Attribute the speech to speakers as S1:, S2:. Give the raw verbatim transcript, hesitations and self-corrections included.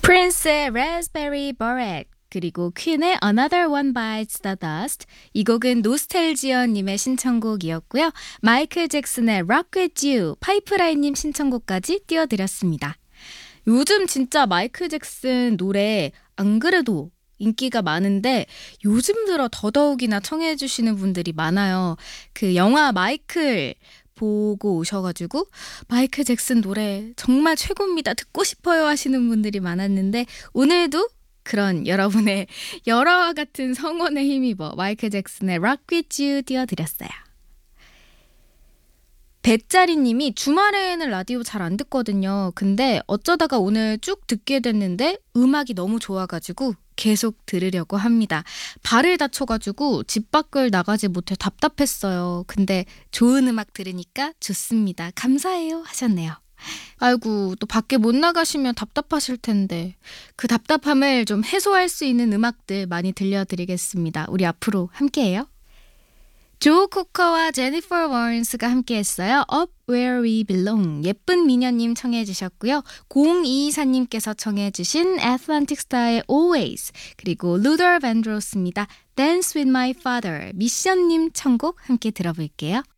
S1: 프린스의 Raspberry Beret 그리고 퀸의 Another One Bites the Dust. 이 곡은 노스텔지어님의 신청곡이었고요. 마이클 잭슨의 Rock With You, 파이프라인님 신청곡까지 띄워드렸습니다. 요즘 진짜 마이클 잭슨 노래 안 그래도 인기가 많은데 요즘 들어 더더욱이나 청해 주시는 분들이 많아요. 그 영화 마이클 보고 오셔가지고 마이클 잭슨 노래 정말 최고입니다. 듣고 싶어요 하시는 분들이 많았는데 오늘도 그런 여러분의 열화와 같은 성원에 힘입어 마이클 잭슨의 Rock With You 띄워드렸어요. 배짜리님이 주말에는 라디오 잘 안 듣거든요. 근데 어쩌다가 오늘 쭉 듣게 됐는데 음악이 너무 좋아가지고 계속 들으려고 합니다. 발을 다쳐가지고 집 밖을 나가지 못해 답답했어요. 근데 좋은 음악 들으니까 좋습니다. 감사해요 하셨네요. 아이고, 또 밖에 못 나가시면 답답하실 텐데 그 답답함을 좀 해소할 수 있는 음악들 많이 들려드리겠습니다. 우리 앞으로 함께해요. 조 코커와 제니퍼 워런스가 함께했어요. Up Where We Belong. 예쁜 미녀님 청해 주셨고요. 공이이사님께서 청해 주신 Atlantic Star의 Always, 그리고 루더 밴드로스입니다. Dance With My Father. 미션님 청곡 함께 들어볼게요.